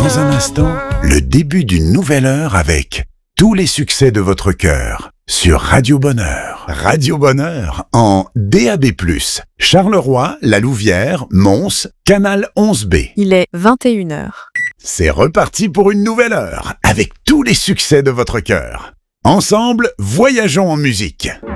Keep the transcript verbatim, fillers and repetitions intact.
Dans un instant, le début d'une nouvelle heure avec tous les succès de votre cœur sur Radio Bonheur. Radio Bonheur en D A B plus, Charleroi, La Louvière, Mons, Canal onze B. Il est vingt et une heures. C'est reparti pour une nouvelle heure avec tous les succès de votre cœur. Ensemble, voyageons en musique.